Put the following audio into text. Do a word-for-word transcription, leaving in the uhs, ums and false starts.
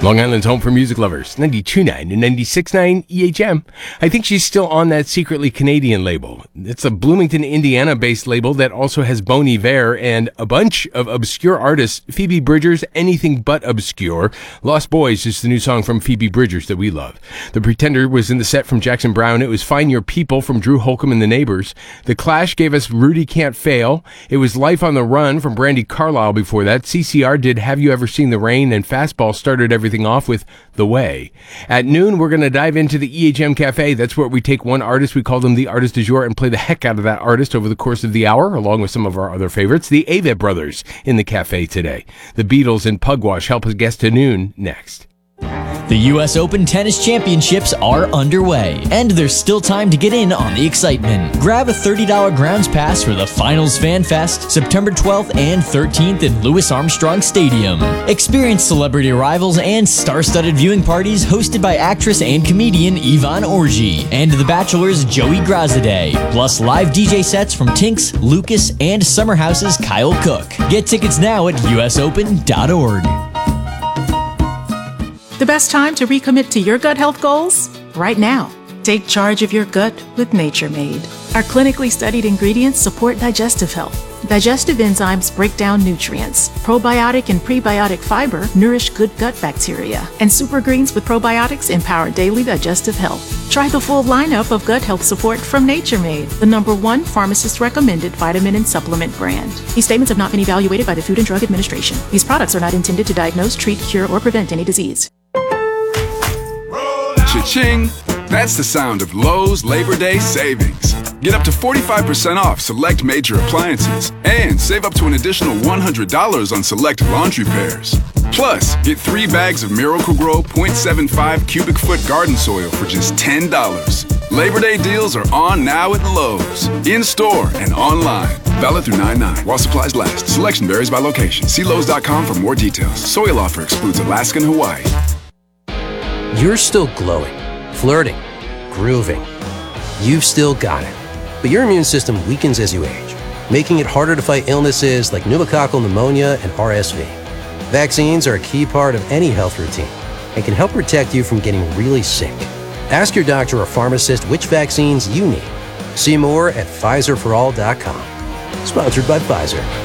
Long Island's home for music lovers, ninety-two point nine and ninety-six point nine E H M. I think she's still on that secretly Canadian label. It's a Bloomington, Indiana-based label that also has Bon Iver and a bunch of obscure artists. Phoebe Bridgers, Anything But Obscure. Lost Boys is the new song from Phoebe Bridgers that we love. The Pretender was in the set from Jackson Browne. It was Find Your People from Drew Holcomb and the Neighbors. The Clash gave us Rudy Can't Fail. It was Life on the Run from Brandi Carlile before that. C C R did Have You Ever Seen the Rain, and Fastball started everything off with The Way. At noon, we're going to dive into the E H M Cafe. That's where we take one artist, we call them the artist du jour, and play the heck out of that artist over the course of the hour, along with some of our other favorites. The Avett Brothers in the cafe today. The Beatles and Pugwash help us guess to noon next. The U S Open Tennis Championships are underway, and there's still time to get in on the excitement. Grab a thirty dollars grounds pass for the Finals Fan Fest, September twelfth and thirteenth in Louis Armstrong Stadium. Experience celebrity arrivals and star-studded viewing parties hosted by actress and comedian Yvonne Orji and The Bachelor's Joey Grazadeh, plus live D J sets from Tinks, Lucas, and Summer House's Kyle Cook. Get tickets now at U S open dot org. The best time to recommit to your gut health goals? Right now. Take charge of your gut with Nature Made. Our clinically studied ingredients support digestive health. Digestive enzymes break down nutrients. Probiotic and prebiotic fiber nourish good gut bacteria. And super greens with probiotics empower daily digestive health. Try the full lineup of gut health support from Nature Made, the number one pharmacist-recommended vitamin and supplement brand. These statements have not been evaluated by the Food and Drug Administration. These products are not intended to diagnose, treat, cure, or prevent any disease. Cha-ching! That's the sound of Lowe's Labor Day savings. Get up to forty-five percent off select major appliances and save up to an additional one hundred dollars on select laundry pairs. Plus, get three bags of Miracle-Gro point seven five cubic foot garden soil for just ten dollars. Labor Day deals are on now at Lowe's, in-store and online. Valid through nine nine while supplies last. Selection varies by location. See Lowe's dot com for more details. Soil offer excludes Alaska and Hawaii. You're still glowing, flirting, grooving. You've still got it. But your immune system weakens as you age, making it harder to fight illnesses like pneumococcal pneumonia and R S V. Vaccines are a key part of any health routine and can help protect you from getting really sick. Ask your doctor or pharmacist which vaccines you need. See more at Pfizer for all dot com. Sponsored by Pfizer.